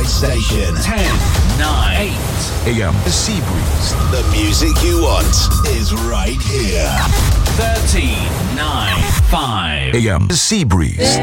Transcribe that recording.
right station. 10, 9, 8 a.m. The Sea Breeze. The music you want is right here. 13, 9, 5 a.m. The Sea Breeze.